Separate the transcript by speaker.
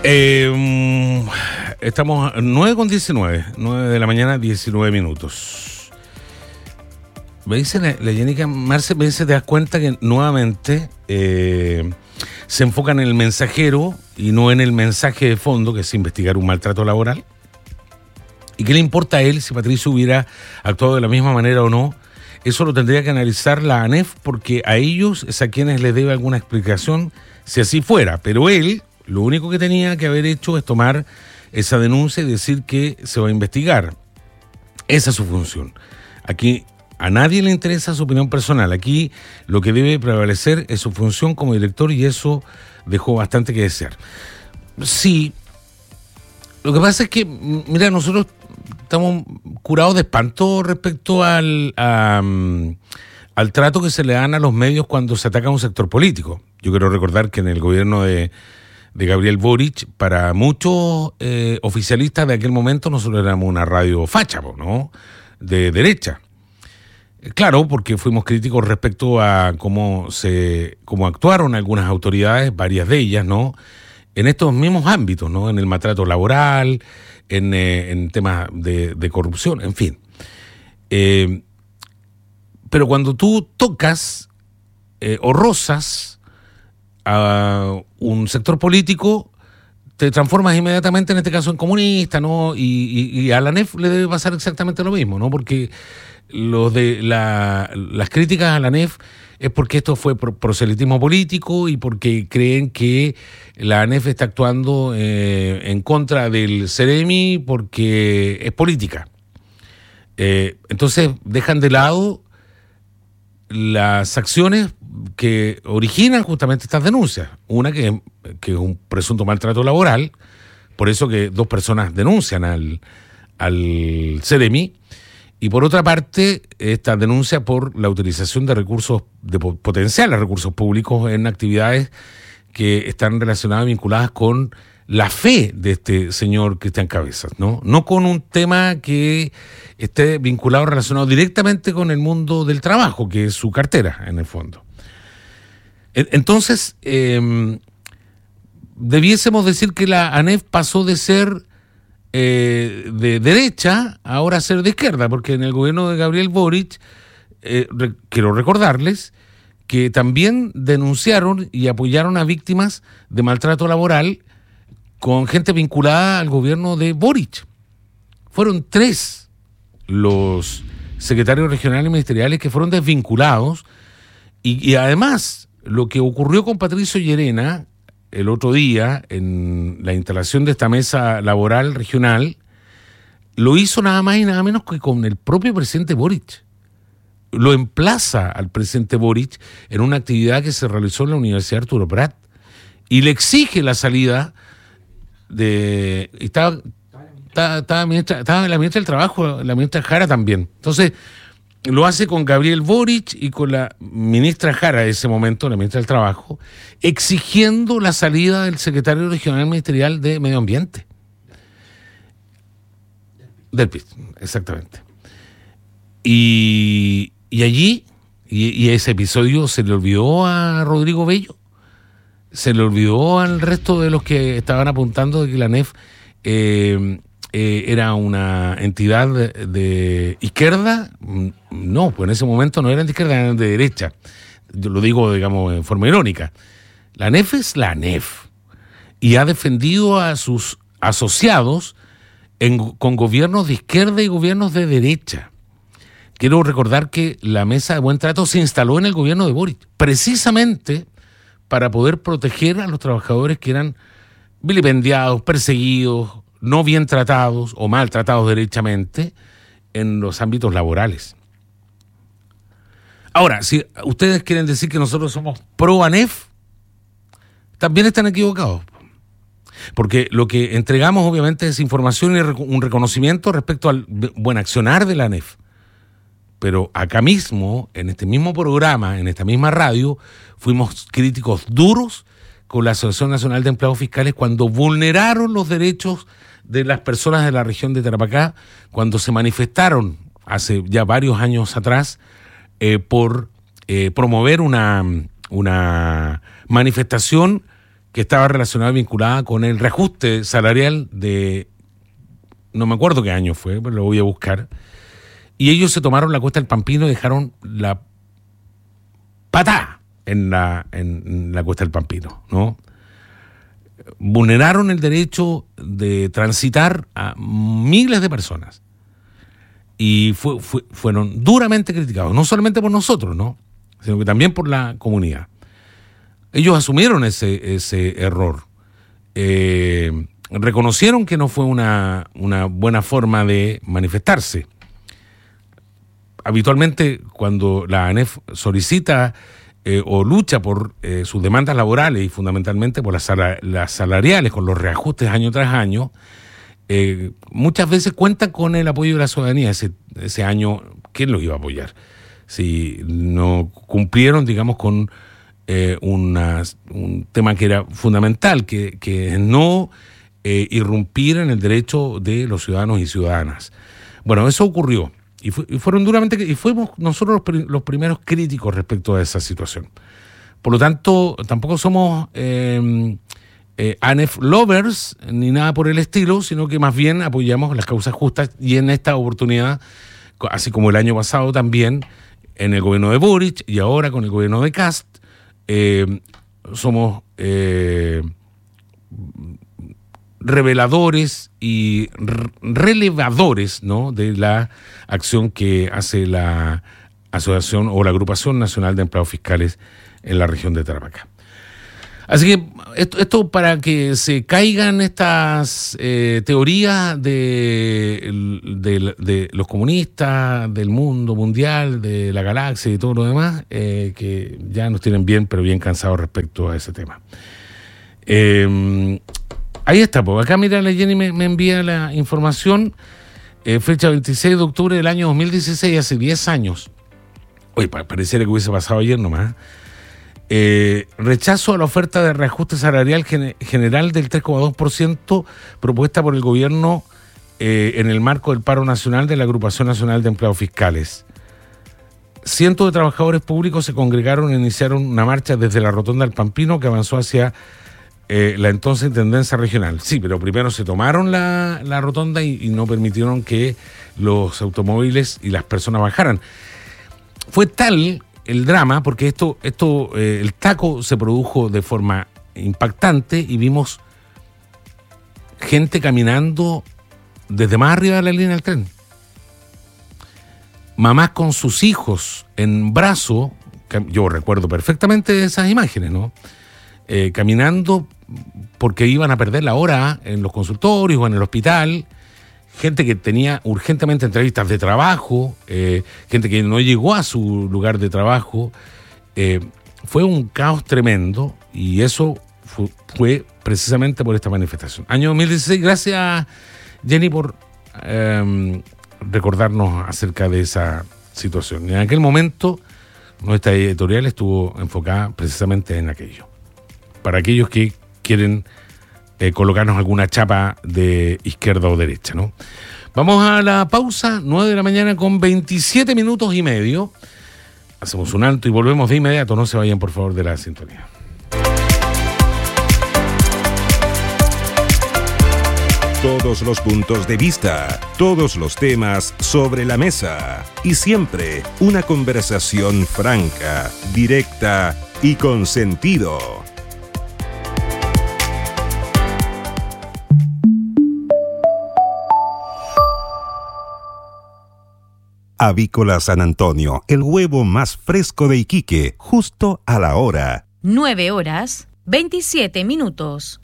Speaker 1: Estamos 9:19, 9 de la mañana, 19 minutos. Me dice la Yenica Marce, me dice, te das cuenta que nuevamente se enfocan en el mensajero y no en el mensaje de fondo, que es investigar un maltrato laboral. ¿Y qué le importa a él si Patricio hubiera actuado de la misma manera o no? Eso lo tendría que analizar la ANEF, porque a ellos es a quienes les debe alguna explicación si así fuera. Pero él, lo único que tenía que haber hecho es tomar esa denuncia y decir que se va a investigar. Esa es su función. Aquí a nadie le interesa su opinión personal. Aquí lo que debe prevalecer es su función como director, y eso dejó bastante que desear. Sí, lo que pasa es que, mira, nosotros estamos curados de espanto respecto al trato que se le dan a los medios cuando se ataca a un sector político. Yo quiero recordar que en el gobierno de Gabriel Boric, para muchos oficialistas de aquel momento, nosotros éramos una radio facha, ¿no? De derecha. Claro, porque fuimos críticos respecto a cómo actuaron algunas autoridades, varias de ellas, ¿no? En estos mismos ámbitos, ¿no? En el maltrato laboral, en temas de corrupción, en fin. Pero cuando tú tocas o rozas a un sector político, te transformas inmediatamente, en este caso, en comunista, ¿no? Y a la ANEF le debe pasar exactamente lo mismo, ¿no? Porque las críticas a la ANEF es porque esto fue proselitismo político y porque creen que la ANEF está actuando en contra del Ceremi porque es política. Entonces dejan de lado las acciones que originan justamente estas denuncias. Una que es un presunto maltrato laboral, por eso que 2 personas denuncian al Ceremi, y por otra parte esta denuncia por la utilización de recursos, de potenciales recursos públicos en actividades que están relacionadas, vinculadas con la fe de este señor Cristian Cabezas, ¿no? No con un tema que esté vinculado, relacionado directamente con el mundo del trabajo, que es su cartera, en el fondo. Entonces, debiésemos decir que la ANEF pasó de ser de derecha ahora a ser de izquierda, porque en el gobierno de Gabriel Boric, quiero recordarles que también denunciaron y apoyaron a víctimas de maltrato laboral con gente vinculada al gobierno de Boric. Fueron 3 los secretarios regionales y ministeriales que fueron desvinculados, y además lo que ocurrió con Patricio Llerena el otro día en la instalación de esta mesa laboral regional, lo hizo nada más y nada menos que con el propio presidente Boric. Lo emplaza al presidente Boric en una actividad que se realizó en la Universidad Arturo Prat y le exige la salida de... Estaba la ministra del Trabajo, la ministra Jara también. Entonces, lo hace con Gabriel Boric y con la ministra Jara de ese momento, la ministra del Trabajo, exigiendo la salida del secretario regional ministerial de Medio Ambiente. Del PIB, exactamente. Y allí, y ese episodio se le olvidó a Rodrigo Bello, se le olvidó al resto de los que estaban apuntando de que la ANEF era una entidad de izquierda. No, pues en ese momento no eran de izquierda, eran de derecha. Yo lo digo, digamos, en forma irónica. La ANEF es la ANEF y ha defendido a sus asociados con gobiernos de izquierda y gobiernos de derecha. Quiero recordar que la mesa de buen trato se instaló en el gobierno de Boric, precisamente para poder proteger a los trabajadores que eran vilipendiados, perseguidos, no bien tratados o maltratados derechamente en los ámbitos laborales. Ahora, si ustedes quieren decir que nosotros somos pro ANEF, también están equivocados. Porque lo que entregamos obviamente es información y un reconocimiento respecto al buen accionar de la ANEF. Pero acá mismo, en este mismo programa, en esta misma radio, fuimos críticos duros con la Asociación Nacional de Empleados Fiscales cuando vulneraron los derechos de las personas de la región de Tarapacá, cuando se manifestaron hace ya varios años atrás por promover una manifestación que estaba relacionada y vinculada con el reajuste salarial de, no me acuerdo qué año fue, pero lo voy a buscar, y ellos se tomaron la Cuesta del Pampino y dejaron la patada en la Cuesta del Pampino, ¿no? Vulneraron el derecho de transitar a miles de personas y fueron duramente criticados, no solamente por nosotros, ¿no?, sino que también por la comunidad. Ellos asumieron ese error, reconocieron que no fue una buena forma de manifestarse. Habitualmente, cuando la ANEF solicita o lucha por sus demandas laborales y fundamentalmente por las salariales, con los reajustes año tras año, muchas veces cuenta con el apoyo de la ciudadanía. Ese año, ¿quién los iba a apoyar? Si no cumplieron, digamos, con un tema que era fundamental, que no irrumpir en el derecho de los ciudadanos y ciudadanas. Bueno, eso ocurrió. Y fuimos nosotros los primeros críticos respecto a esa situación. Por lo tanto, tampoco somos ANEF lovers ni nada por el estilo, sino que más bien apoyamos las causas justas, y en esta oportunidad, así como el año pasado también, en el gobierno de Boric y ahora con el gobierno de Kast, somos reveladores y relevadores, ¿no?, de la acción que hace la Asociación o la Agrupación Nacional de Empleados Fiscales en la región de Tarapacá. Así que esto para que se caigan estas teorías de los comunistas, del mundo mundial, de la galaxia y todo lo demás, que ya nos tienen bien, pero bien cansados respecto a ese tema. Ahí está, pues acá mira, la Jenny me envía la información, fecha 26 de octubre del año 2016, hace 10 años. Oye, pareciera que hubiese pasado ayer nomás. Rechazo a la oferta de reajuste salarial general del 3,2% propuesta por el gobierno en el marco del paro nacional de la Agrupación Nacional de Empleados Fiscales. Cientos de trabajadores públicos se congregaron e iniciaron una marcha desde la Rotonda del Pampino que avanzó hacia la entonces Intendencia Regional. Sí, pero primero se tomaron la rotonda y no permitieron que los automóviles y las personas bajaran. Fue tal el drama, porque el taco se produjo de forma impactante y vimos gente caminando desde más arriba de la línea del tren. Mamás con sus hijos en brazo, yo recuerdo perfectamente esas imágenes, ¿no? Caminando porque iban a perder la hora en los consultorios o en el hospital, gente que tenía urgentemente entrevistas de trabajo, gente que no llegó a su lugar de trabajo. Fue un caos tremendo y eso fue precisamente por esta manifestación. Año 2016, gracias Jenny por recordarnos acerca de esa situación. En aquel momento nuestra editorial estuvo enfocada precisamente en aquello. Para aquellos que quieren colocarnos alguna chapa de izquierda o derecha, ¿no? Vamos a la pausa, 9 de la mañana con 27 minutos y medio. Hacemos un alto y volvemos de inmediato. No se vayan, por favor, de la sintonía.
Speaker 2: Todos los puntos de vista, todos los temas sobre la mesa y siempre una conversación franca, directa y con sentido. Avícola San Antonio, el huevo más fresco de Iquique, justo a la hora.
Speaker 3: 9 horas, 27 minutos.